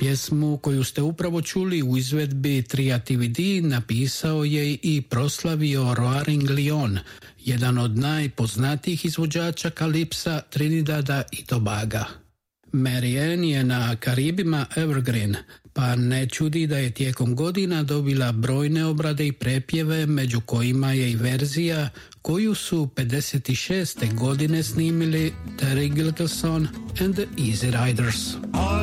Pjesmu koju ste upravo čuli u izvedbi Triatividi napisao je i proslavio Roaring Lion, jedan od najpoznatijih izvođača kalipsa Trinidada i Tobaga. Marianne je na Karibima evergreen, pa ne čudi da je tijekom godina dobila brojne obrade i prepjeve, među kojima je i verzija koju su 56. godine snimili Terry Gilkyson and the Easy Riders.